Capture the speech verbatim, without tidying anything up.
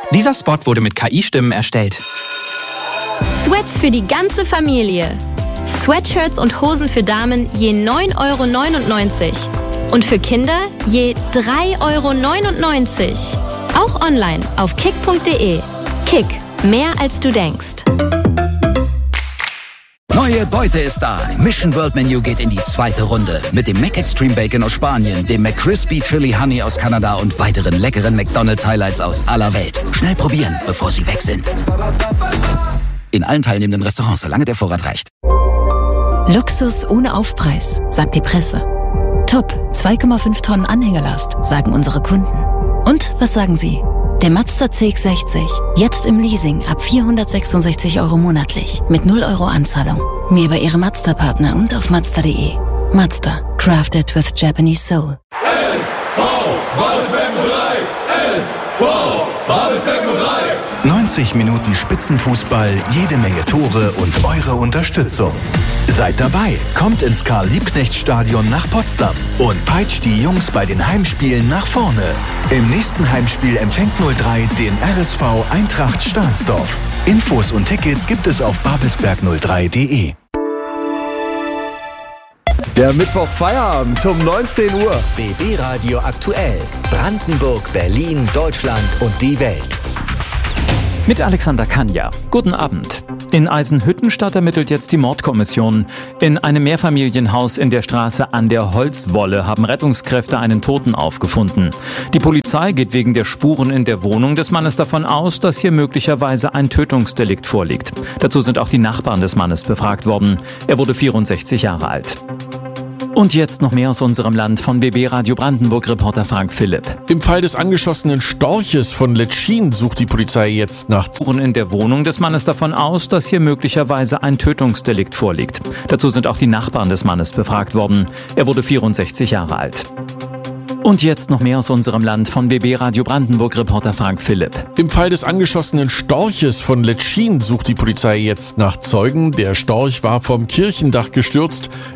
Dieser Spot wurde mit K I-Stimmen erstellt. Sweats für die ganze Familie. Sweatshirts und Hosen für Damen je neun Euro neunundneunzig. Und für Kinder je drei Euro neunundneunzig. Auch online auf kick punkt de. Kick, mehr als du denkst. Neue Beute ist da. Mission World Menu geht in die zweite Runde. Mit dem McExtreme Bacon aus Spanien, dem McCrispy Chili Honey aus Kanada und weiteren leckeren McDonald's Highlights aus aller Welt. Schnell probieren, bevor sie weg sind. In allen teilnehmenden Restaurants, solange der Vorrat reicht. Luxus ohne Aufpreis, sagt die Presse. Top, zwei Komma fünf Tonnen Anhängerlast, sagen unsere Kunden. Und was sagen Sie? Der Mazda C X sechzig, jetzt im Leasing ab vierhundertsechsundsechzig Euro monatlich, mit null Euro Anzahlung. Mehr bei Ihrem Mazda-Partner und auf mazda punkt de. Mazda, crafted with Japanese soul. S V Babelsberg null drei! S V Babelsberg null drei! neunzig Minuten Spitzenfußball, jede Menge Tore und eure Unterstützung. Seid dabei, kommt ins Karl-Liebknecht-Stadion nach Potsdam und peitscht die Jungs bei den Heimspielen nach vorne. Im nächsten Heimspiel empfängt null drei den R S V Eintracht Stahnsdorf. Infos und Tickets gibt es auf babelsberg null drei punkt de. Der Mittwoch Feierabend um neunzehn Uhr. B B Radio aktuell. Brandenburg, Berlin, Deutschland und die Welt. Mit Alexander Kanja. Guten Abend. In Eisenhüttenstadt ermittelt jetzt die Mordkommission. In einem Mehrfamilienhaus in der Straße An der Holzwolle haben Rettungskräfte einen Toten aufgefunden. Die Polizei geht wegen der Spuren in der Wohnung des Mannes davon aus, dass hier möglicherweise ein Tötungsdelikt vorliegt. Dazu sind auch die Nachbarn des Mannes befragt worden. Er wurde vierundsechzig Jahre alt. Und jetzt noch mehr aus unserem Land von B B Radio Brandenburg-Reporter Frank Philipp. Im Fall des angeschossenen Storches von Letschin sucht die Polizei jetzt nach Spuren in der Wohnung des Mannes davon aus, dass hier möglicherweise ein Tötungsdelikt vorliegt. Dazu sind auch die Nachbarn des Mannes befragt worden. Er wurde vierundsechzig Jahre alt. Und jetzt noch mehr aus unserem Land von B B Radio Brandenburg-Reporter Frank Philipp. Im Fall des angeschossenen Storches von Letschin sucht die Polizei jetzt nach Zeugen. Der Storch war vom Kirchendach gestürzt.